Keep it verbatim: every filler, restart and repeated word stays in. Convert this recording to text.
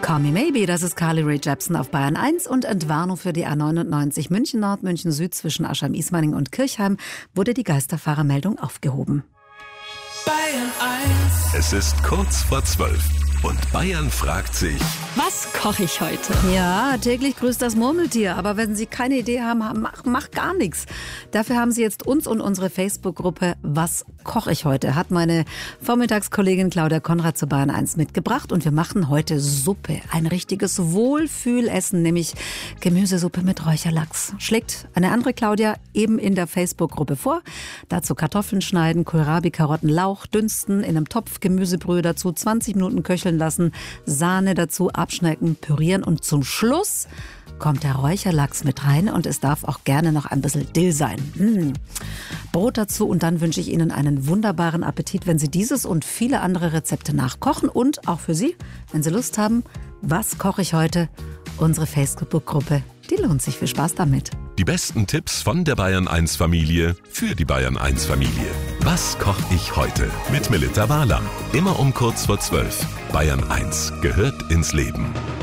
Call Me Maybe, das ist Carly Rae Jepsen auf Bayern eins und Entwarnung für die A neunundneunzig München Nord, München Süd zwischen Aschheim-Ismaning und Kirchheim wurde die Geisterfahrermeldung aufgehoben. Bayern eins. Es ist kurz vor zwölf und Bayern fragt sich: Was koche ich heute? Ja, täglich grüßt das Murmeltier. Aber wenn Sie keine Idee haben, mach, mach gar nichts. Dafür haben Sie jetzt uns und unsere Facebook-Gruppe Was koche ich heute? Hat meine Vormittagskollegin Claudia Konrad zu Bayern eins mitgebracht. Und wir machen heute Suppe. Ein richtiges Wohlfühlessen, nämlich Gemüsesuppe mit Räucherlachs. Schlägt eine andere Claudia eben in der Facebook-Gruppe vor. Dazu Kartoffeln schneiden, Kohlrabi, Karotten, Lauch, dünsten, in einem Topf Gemüsebrühe dazu, zwanzig Minuten köcheln lassen, Sahne dazu, abschnecken, pürieren und zum Schluss kommt der Räucherlachs mit rein und es darf auch gerne noch ein bisschen Dill sein. Mmh. Brot dazu und dann wünsche ich Ihnen einen wunderbaren Appetit, wenn Sie dieses und viele andere Rezepte nachkochen und auch für Sie, wenn Sie Lust haben, was koche ich heute? Unsere Facebook-Gruppe, die lohnt sich. Viel Spaß damit. Die besten Tipps von der Bayern eins Familie für die Bayern eins Familie. Was koche ich heute? Mit Melita Wahler. Immer um kurz vor zwölf. Bayern eins gehört ins Leben.